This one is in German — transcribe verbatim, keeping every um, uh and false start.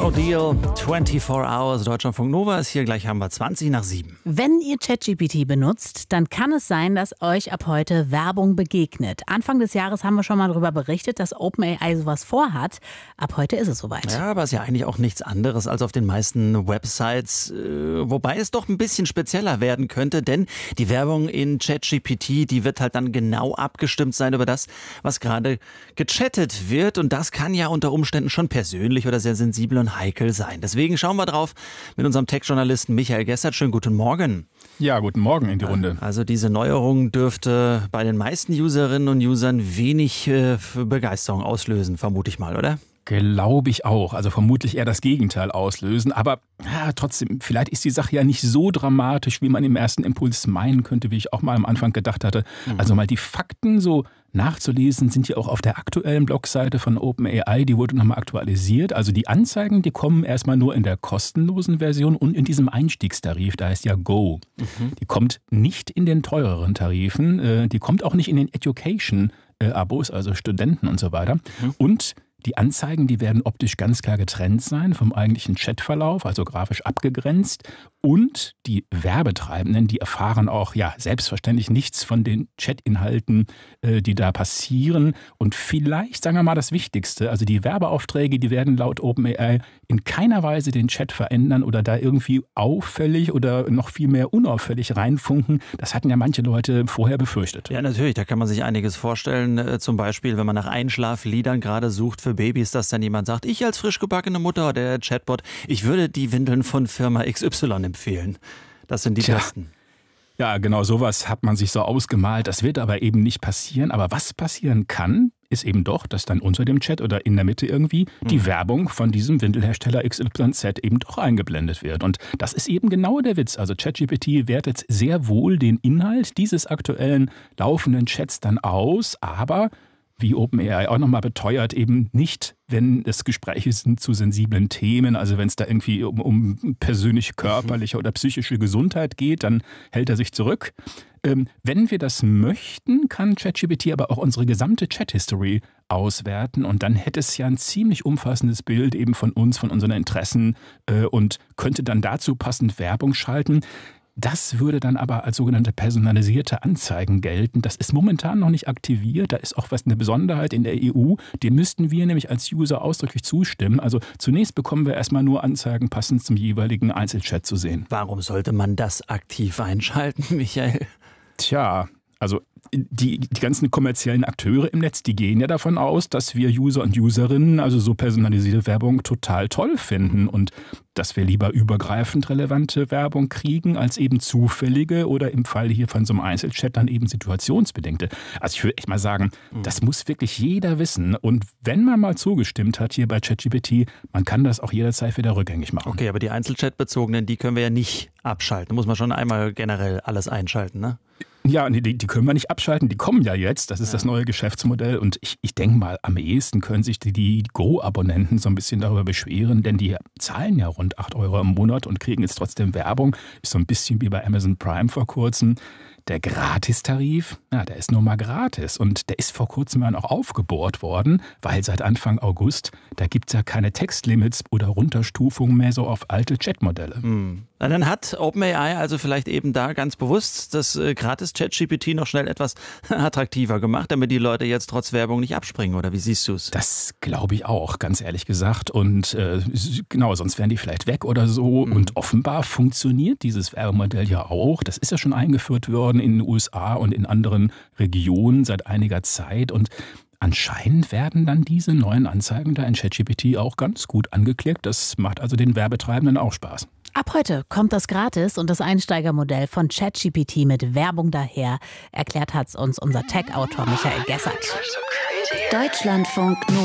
O'Deal, vierundzwanzig Hours, Deutschlandfunk Nova ist hier, gleich haben wir zwanzig nach sieben. Wenn ihr ChatGPT benutzt, dann kann es sein, dass euch ab heute Werbung begegnet. Anfang des Jahres haben wir schon mal darüber berichtet, dass OpenAI sowas vorhat. Ab heute ist es soweit. Ja, aber es ist ja eigentlich auch nichts anderes als auf den meisten Websites, äh, wobei es doch ein bisschen spezieller werden könnte, denn die Werbung in ChatGPT, die wird halt dann genau abgestimmt sein über das, was gerade gechattet wird, und das kann ja unter Umständen schon persönlich oder sehr sensibel und heikel sein. Deswegen schauen wir drauf mit unserem Tech-Journalisten Michael Gessert. Schönen guten Morgen. Ja, guten Morgen in die Runde. Also diese Neuerung dürfte bei den meisten Userinnen und Usern wenig äh, Begeisterung auslösen, vermute ich mal, oder? Glaube ich auch. Also vermutlich eher das Gegenteil auslösen. Aber ja, trotzdem, vielleicht ist die Sache ja nicht so dramatisch, wie man im ersten Impuls meinen könnte, wie ich auch mal am Anfang gedacht hatte. Mhm. Also mal die Fakten so nachzulesen, sind ja auch auf der aktuellen Blogseite von OpenAI. Die wurde nochmal aktualisiert. Also die Anzeigen, die kommen erstmal nur in der kostenlosen Version und in diesem Einstiegstarif, da heißt ja Go. Mhm. Die kommt nicht in den teureren Tarifen. Die kommt auch nicht in den Education-Abos, also Studenten und so weiter. Mhm. Und die Anzeigen, die werden optisch ganz klar getrennt sein vom eigentlichen Chatverlauf, also grafisch abgegrenzt. Und die Werbetreibenden, die erfahren auch ja selbstverständlich nichts von den Chatinhalten, äh, die da passieren. Und vielleicht, sagen wir mal, das Wichtigste, also die Werbeaufträge, die werden laut OpenAI in keiner Weise den Chat verändern oder da irgendwie auffällig oder noch viel mehr unauffällig reinfunken. Das hatten ja manche Leute vorher befürchtet. Ja, natürlich, da kann man sich einiges vorstellen. Äh, zum Beispiel, wenn man nach Einschlafliedern gerade sucht für Babys, dass dann jemand sagt, ich als frisch gebackene Mutter oder der Chatbot, ich würde die Windeln von Firma X Y empfehlen. Das sind die Tja. besten. Ja, genau, sowas hat man sich so ausgemalt. Das wird aber eben nicht passieren. Aber was passieren kann, ist eben doch, dass dann unter dem Chat oder in der Mitte irgendwie hm. die Werbung von diesem Windelhersteller X Y Z eben doch eingeblendet wird. Und das ist eben genau der Witz. Also ChatGPT wertet sehr wohl den Inhalt dieses aktuellen laufenden Chats dann aus, aber wie OpenAI auch nochmal beteuert, eben nicht, wenn es Gespräche sind zu sensiblen Themen, also wenn es da irgendwie um, um persönlich körperliche oder psychische Gesundheit geht, dann hält er sich zurück. Ähm, wenn wir das möchten, kann ChatGPT aber auch unsere gesamte Chat-History auswerten, und dann hätte es ja ein ziemlich umfassendes Bild eben von uns, von unseren Interessen äh, und könnte dann dazu passend Werbung schalten. Das würde dann aber als sogenannte personalisierte Anzeigen gelten. Das ist momentan noch nicht aktiviert. Da ist auch was eine Besonderheit in der E U. Dem müssten wir nämlich als User ausdrücklich zustimmen. Also zunächst bekommen wir erstmal nur Anzeigen passend zum jeweiligen Einzelchat zu sehen. Warum sollte man das aktiv einschalten, Michael? Tja, also die, die ganzen kommerziellen Akteure im Netz, die gehen ja davon aus, dass wir User und Userinnen also so personalisierte Werbung total toll finden und dass wir lieber übergreifend relevante Werbung kriegen, als eben zufällige oder im Fall hier von so einem Einzelchat dann eben situationsbedingte. Also ich würde echt mal sagen, mhm. das muss wirklich jeder wissen. Und wenn man mal zugestimmt hat hier bei ChatGPT, man kann das auch jederzeit wieder rückgängig machen. Okay, aber die Einzelchat-bezogenen, die können wir ja nicht abschalten. Da muss man schon einmal generell alles einschalten, ne? Ja, die, die können wir nicht abschalten, die kommen ja jetzt, das ist ja das neue Geschäftsmodell, und ich, ich denke mal, am ehesten können sich die, die Go-Abonnenten so ein bisschen darüber beschweren, denn die zahlen ja rund acht Euro im Monat und kriegen jetzt trotzdem Werbung, ist so ein bisschen wie bei Amazon Prime vor kurzem. Der Gratistarif, ja, der ist nur mal gratis, und der ist vor kurzem ja noch aufgebohrt worden, weil seit Anfang August, da gibt es ja keine Textlimits oder Runterstufungen mehr so auf alte Chatmodelle. Hm. Na, dann hat OpenAI also vielleicht eben da ganz bewusst das äh, Gratis-Chat-G P T noch schnell etwas attraktiver gemacht, damit die Leute jetzt trotz Werbung nicht abspringen, oder wie siehst du es? Das glaube ich auch, ganz ehrlich gesagt, und äh, genau, sonst wären die vielleicht weg oder so, hm. und offenbar funktioniert dieses Werbemodell ja auch, das ist ja schon eingeführt worden in den U S A und in anderen Regionen seit einiger Zeit, und anscheinend werden dann diese neuen Anzeigen da in ChatGPT auch ganz gut angeklickt. Das macht also den Werbetreibenden auch Spaß. Ab heute kommt das Gratis- und das Einsteigermodell von ChatGPT mit Werbung daher. Erklärt hat's uns unser Tech-Autor Michael Gessert. Deutschlandfunk